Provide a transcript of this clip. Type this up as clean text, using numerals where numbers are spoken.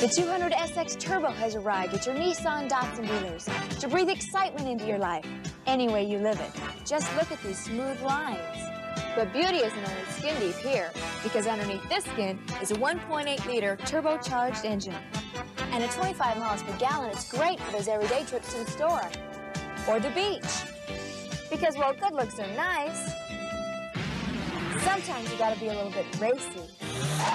The 200SX Turbo has arrived at your Nissan Datsun dealers to breathe excitement into your life, any way you live it. Just look at these smooth lines. But beauty isn't only skin deep here, because underneath this skin is a 1.8-liter turbocharged engine. And at 25 miles per gallon, it's great for those everyday trips to the store or the beach. Because while good looks are nice, sometimes you gotta be a little bit racy.